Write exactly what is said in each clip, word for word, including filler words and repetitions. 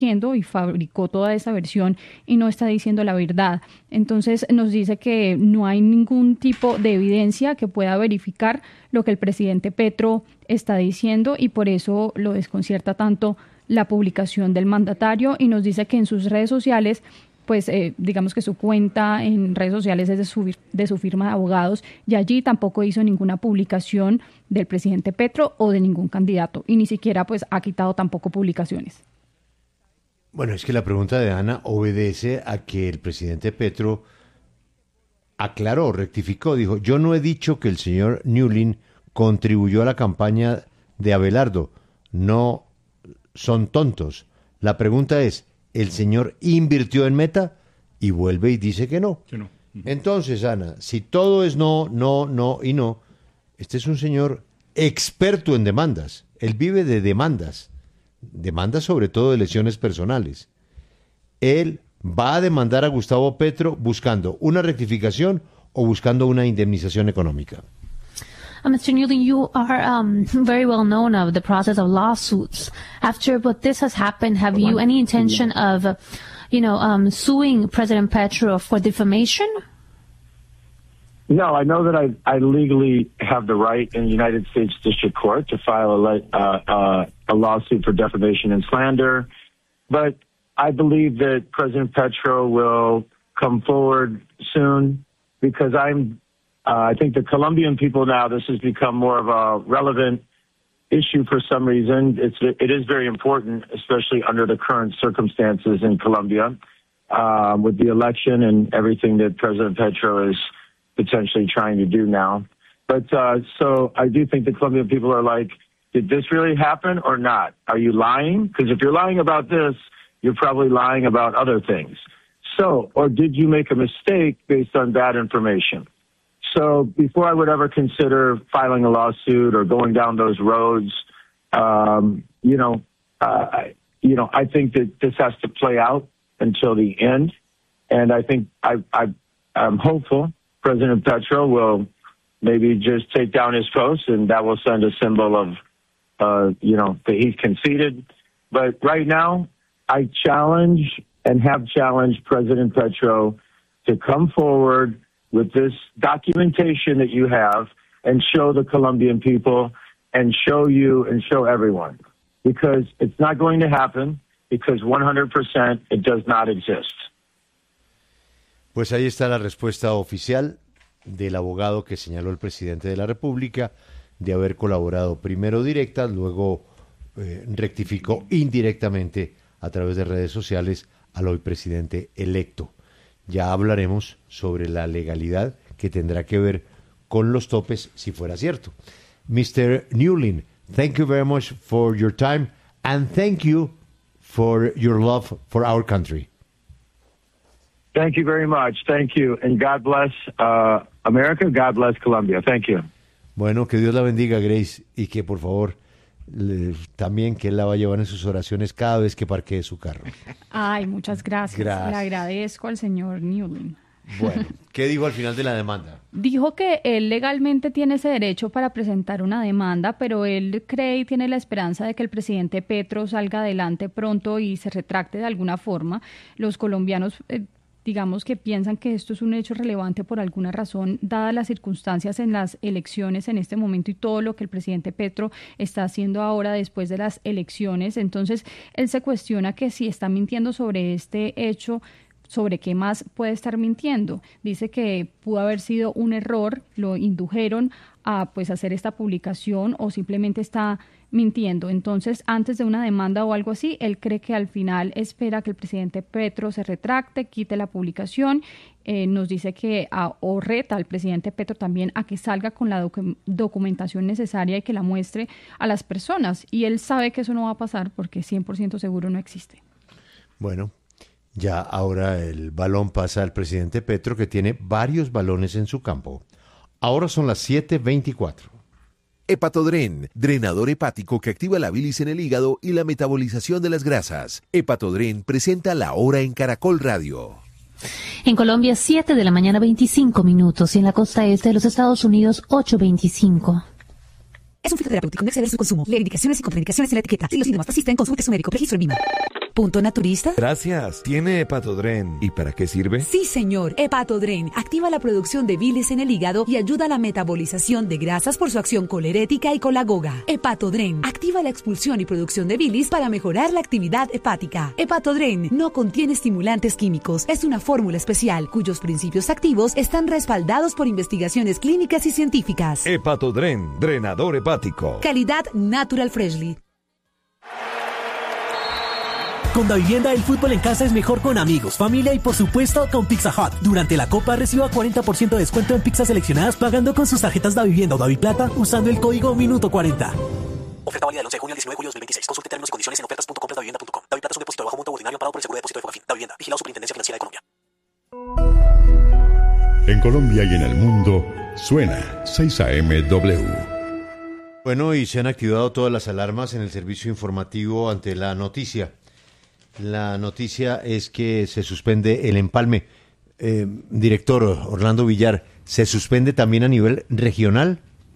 y fabricó toda esa versión y no está diciendo la verdad. Entonces nos dice que no hay ningún tipo de evidencia que pueda verificar lo que el presidente Petro está diciendo y por eso lo desconcierta tanto la publicación del mandatario y nos dice que en sus redes sociales pues eh, digamos que su cuenta en redes sociales es de su, de su firma de abogados y allí tampoco hizo ninguna publicación del presidente Petro o de ningún candidato y ni siquiera pues ha quitado tampoco publicaciones. Bueno, es que la pregunta de Ana obedece a que el presidente Petro aclaró, rectificó, dijo, yo no he dicho que el señor Newlin contribuyó a la campaña de Abelardo, no son tontos. La pregunta es, ¿el señor invirtió en Meta? Y vuelve y dice que no. Que no. Entonces, Ana, si todo es no, no, no y no, este es un señor experto en demandas. Él vive de demandas. Demandas sobre todo de lesiones personales. Él va a demandar a Gustavo Petro buscando una rectificación o buscando una indemnización económica. Uh, Mister Newlin, you are um, very well known of the process of lawsuits. After what this has happened, have you any intention of, uh, you know, um, suing President Petro for defamation? No, I know that I, I legally have the right in the United States District Court to file a, uh, uh, a lawsuit for defamation and slander, but I believe that President Petro will come forward soon because I'm, uh, I think the Colombian people now, this has become more of a relevant issue for some reason. It's, it is very important, especially under the current circumstances in Colombia, uh, with the election and everything that President Petro is potentially trying to do now. But uh, so I do think the Colombian people are like, did this really happen or not? Are you lying? Because if you're lying about this, you're probably lying about other things. So, or did you make a mistake based on bad information? So before I would ever consider filing a lawsuit or going down those roads, um, you know, uh, I, you know, I think that this has to play out until the end. And I think I, I, I'm hopeful President Petro will maybe just take down his post, and that will send a symbol of, uh, you know, that he's conceded. But right now, I challenge and have challenged President Petro to come forward with this documentation that you have and show the Colombian people and show you and show everyone. Because it's not going to happen, because one hundred percent it does not exist. Pues ahí está la respuesta oficial del abogado que señaló el presidente de la República de haber colaborado primero directa, luego eh, rectificó indirectamente a través de redes sociales al hoy presidente electo. Ya hablaremos sobre la legalidad que tendrá que ver con los topes si fuera cierto. mister Newlin, thank you very much for your time and thank you for your love for our country. Thank you very much. Thank you. And God bless uh, America. God bless Colombia. Thank you. Bueno, que Dios la bendiga, Grace, y que por favor le, también que él la va a llevar en sus oraciones cada vez que parquee su carro. Ay, muchas gracias. Gracias. Le agradezco al señor Newlin. Bueno, ¿qué dijo al final de la demanda? Dijo que él legalmente tiene ese derecho para presentar una demanda, pero él cree y tiene la esperanza de que el presidente Petro salga adelante pronto y se retracte de alguna forma. Los colombianos eh, digamos que piensan que esto es un hecho relevante por alguna razón, dadas las circunstancias en las elecciones en este momento y todo lo que el presidente Petro está haciendo ahora después de las elecciones. Entonces, él se cuestiona que si está mintiendo sobre este hecho, ¿sobre qué más puede estar mintiendo? Dice que pudo haber sido un error, lo indujeron a pues hacer esta publicación o simplemente está mintiendo. Entonces, antes de una demanda o algo así, él cree que al final espera que el presidente Petro se retracte, quite la publicación. Eh, nos dice que a, o reta al presidente Petro también a que salga con la docu- documentación necesaria y que la muestre a las personas. Y él sabe que eso no va a pasar porque cien por ciento seguro no existe. Bueno, ya ahora el balón pasa al presidente Petro, que tiene varios balones en su campo. Ahora son las siete veinticuatro. Hepatodren, drenador hepático que activa la bilis en el hígado y la metabolización de las grasas. Hepatodren presenta La Hora en Caracol Radio. En Colombia, siete de la mañana, veinticinco minutos. Y en la costa este de los Estados Unidos, ocho veinticinco. Es un fitoterapéutico, no exceder su consumo. Lee indicaciones y contraindicaciones en la etiqueta. Si los síntomas persisten, consulte a su médico. Registro en Vima. Punto Naturista. Gracias. ¿Tiene Hepatodren? ¿Y para qué sirve? Sí, señor. Hepatodren activa la producción de bilis en el hígado y ayuda a la metabolización de grasas por su acción colerética y colagoga. Hepatodren activa la expulsión y producción de bilis para mejorar la actividad hepática. Hepatodren no contiene estimulantes químicos. Es una fórmula especial cuyos principios activos están respaldados por investigaciones clínicas y científicas. Hepatodren, drenador hepático. Calidad Natural Freshly. Con Davivienda, el fútbol en casa es mejor con amigos, familia y por supuesto con Pizza Hut. Durante la Copa reciba cuarenta por ciento de descuento en pizzas seleccionadas pagando con sus tarjetas Davivienda o Daviplata usando el código Minuto cuarenta. Oferta válida del once de junio al diecinueve de julio de dos mil veintiséis. Consulte términos y condiciones en ofertas punto compras davivienda punto com. Daviplata es un depósito de bajo monto ordinario amparado por el seguro de depósito de Fogafín. Davivienda. Vigilado Superintendencia Financiera de Colombia. En Colombia y en el mundo suena seis A M W. Bueno, y se han activado todas las alarmas en el servicio informativo ante la noticia. La noticia es que se suspende el empalme. Eh, director Orlando Villar, ¿se suspende también a nivel regional?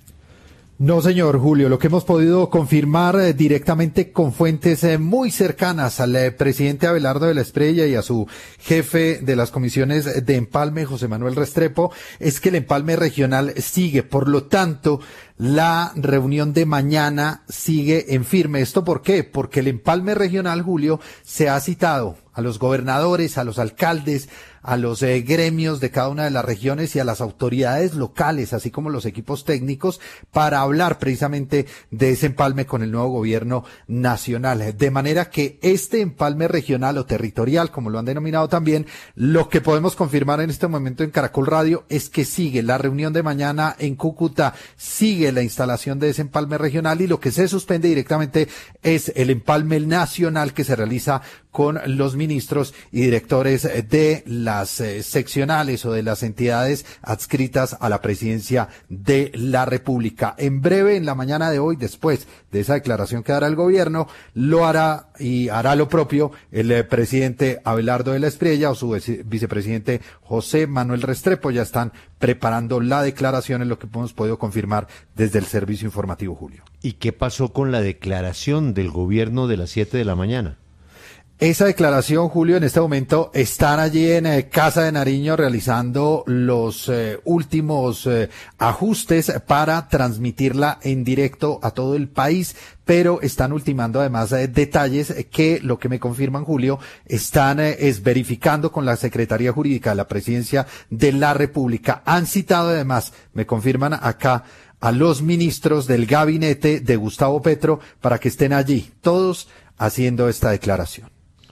No, señor Julio, lo que hemos podido confirmar eh, directamente con fuentes eh, muy cercanas al eh, presidente Abelardo de la Espriella y a su jefe de las comisiones de empalme, José Manuel Restrepo, es que el empalme regional sigue. Por lo tanto, la reunión de mañana sigue en firme. ¿Esto por qué? Porque el empalme regional, Julio, se ha citado a los gobernadores, a los alcaldes, a los eh, gremios de cada una de las regiones y a las autoridades locales, así como los equipos técnicos, para hablar precisamente de ese empalme con el nuevo gobierno nacional. De manera que este empalme regional o territorial, como lo han denominado también, lo que podemos confirmar en este momento en Caracol Radio es que sigue la reunión de mañana en Cúcuta, sigue la instalación de ese empalme regional y lo que se suspende directamente es el empalme nacional que se realiza con los ministros y directores de las eh, seccionales o de las entidades adscritas a la presidencia de la República. En breve, en la mañana de hoy, después de esa declaración que dará el gobierno, lo hará y hará lo propio el eh, presidente Abelardo de la Espriella o su vice- vicepresidente José Manuel Restrepo. Ya están preparando la declaración, en lo que hemos podido confirmar desde el servicio informativo, Julio. ¿Y qué pasó con la declaración del gobierno de las siete de la mañana? Esa declaración, Julio, en este momento están allí en eh, Casa de Nariño realizando los eh, últimos eh, ajustes para transmitirla en directo a todo el país, pero están ultimando además eh, detalles que, lo que me confirman, Julio, están eh, es verificando con la Secretaría Jurídica de la Presidencia de la República. Han citado además, me confirman acá, a los ministros del gabinete de Gustavo Petro para que estén allí, todos haciendo esta declaración.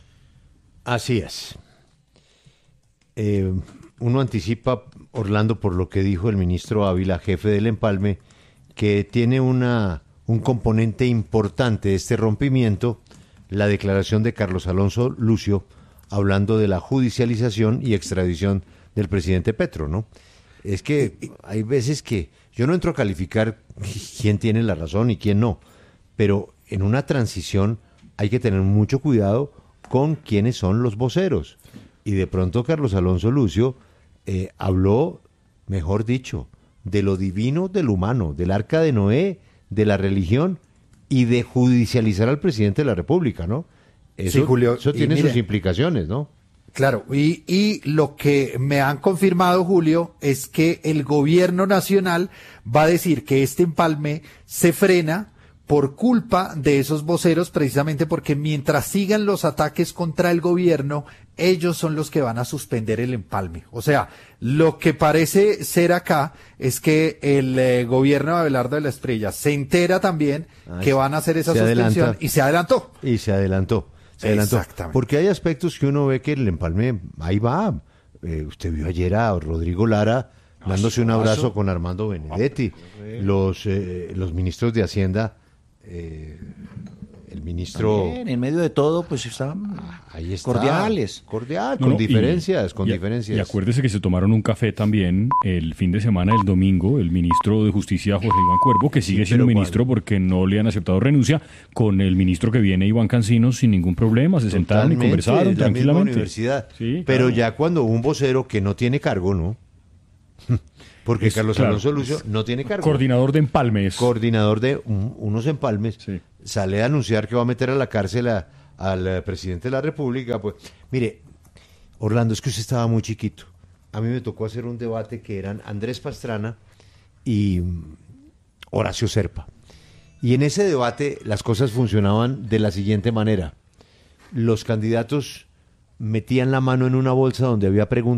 Así es. Eh, uno anticipa, Orlando, por lo que dijo el ministro Ávila, jefe del empalme, que tiene una un componente importante de este rompimiento, la declaración de Carlos Alonso Lucio, hablando de la judicialización y extradición del presidente Petro, ¿no? Es que hay veces que yo no entro a calificar quién tiene la razón y quién no, pero en una transición hay que tener mucho cuidado con quiénes son los voceros. Y de pronto Carlos Alonso Lucio eh, habló, mejor dicho, de lo divino, de lo humano, del arca de Noé, de la religión y de judicializar al presidente de la República, ¿no? Eso, sí, Julio, eso tiene mire, sus implicaciones, ¿no? Claro, y, y lo que me han confirmado, Julio, es que el gobierno nacional va a decir que este empalme se frena por culpa de esos voceros, precisamente porque mientras sigan los ataques contra el gobierno, ellos son los que van a suspender el empalme. O sea, lo que parece ser acá es que el eh, gobierno de Abelardo de la Espriella se entera también ah, que van a hacer esa suspensión adelanta, y se adelantó. Y se adelantó, se adelantó. Exactamente. Porque hay aspectos que uno ve que el empalme, ahí va. Eh, usted vio ayer a Rodrigo Lara dándose un abrazo con Armando Benedetti. Los, eh, los ministros de Hacienda, Eh, el ministro también, en medio de todo pues estaban ahí está, cordiales cordial no, con no, diferencias y, con y, diferencias y acuérdese que se tomaron un café también el fin de semana, el domingo, el ministro de Justicia José Iván Cuervo, que sigue sí, siendo ministro ¿cuál? Porque no le han aceptado renuncia, con el ministro que viene, Iván Cancinos, sin ningún problema, se Totalmente, sentaron y conversaron la tranquilamente. Misma universidad. Sí, pero claro. Ya cuando un vocero que no tiene cargo, ¿no? Porque es, Carlos claro, Alonso Lucio no tiene cargo. Coordinador de empalmes. Coordinador de un, unos empalmes. Sí. Sale a anunciar que va a meter a la cárcel a, al eh, presidente de la República, pues, mire, Orlando, es que usted estaba muy chiquito. A mí me tocó hacer un debate que eran Andrés Pastrana y mm, Horacio Serpa. Y en ese debate las cosas funcionaban de la siguiente manera. Los candidatos metían la mano en una bolsa donde había preguntas